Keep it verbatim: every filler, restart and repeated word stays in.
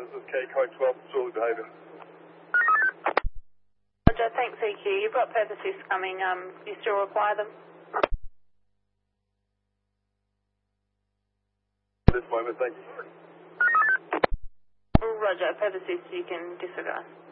this is K code twelve, disorderly behaviour. Roger, thanks E Q. You've got purposes coming, um, do you still require them? At this moment, thank you. Roger, purposes you can disregard.